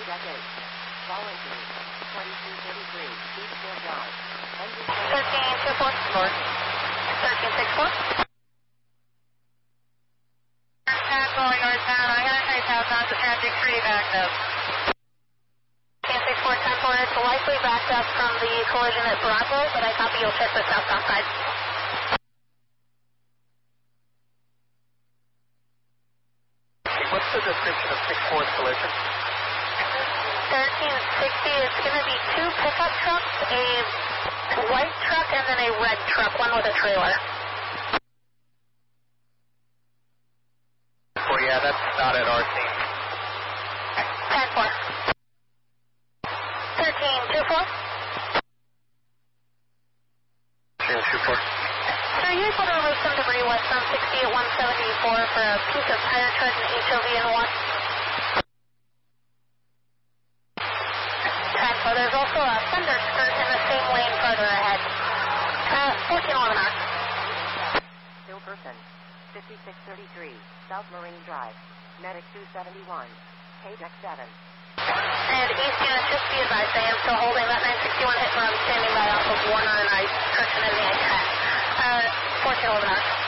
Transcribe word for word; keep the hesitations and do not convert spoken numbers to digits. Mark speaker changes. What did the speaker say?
Speaker 1: eight. Voluntary. twenty-two thirty-three. Eastfield Drive.
Speaker 2: thirteen two four. thirteen six four. Going northbound. I got a nice house on the traffic pretty backed up. ten six four ten four. It's likely backed up from the collision at Bravo, but I copy you'll check the southbound side.
Speaker 3: What's the description of six four's collision?
Speaker 2: thirteen sixty is going to be two pickup trucks, a white truck, and then a red truck, one with a trailer.
Speaker 3: Oh yeah, that's not at our scene.
Speaker 2: ten four. thirteen two four.
Speaker 3: Yeah, two four.
Speaker 2: So you put over some debris west on sixty at one seventy-four for a piece of tire tread and H O V in one. ten four. There's also a fender skirt in the same lane farther ahead. Uh, fourteen eleven hour.
Speaker 1: Silverton. fifty-six thirty-three. South Marine Drive. Medic two seventy-one. K deck seven.
Speaker 2: And East unit, just be advised, I am still holding that nine sixty-one hit run, standing by off of Warner and I, Christian in the ten. Uh, fourteen eleven hour.